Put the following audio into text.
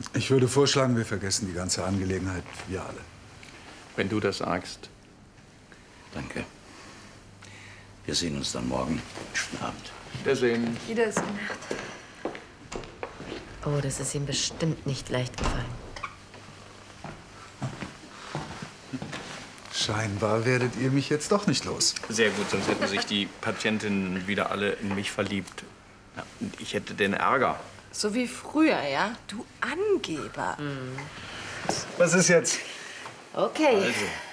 Ich würde vorschlagen, wir vergessen die ganze Angelegenheit, wir alle. Wenn du das sagst. Danke. Wir sehen uns dann morgen. Guten Abend. Wiedersehen. Wiedersehen. Oh, das ist ihm bestimmt nicht leicht gefallen. Scheinbar werdet ihr mich jetzt doch nicht los. Sehr gut, sonst hätten sich die Patientinnen wieder alle in mich verliebt. Ja, und ich hätte den Ärger. So wie früher, ja? Du Angeber. Was ist jetzt? Okay. Also.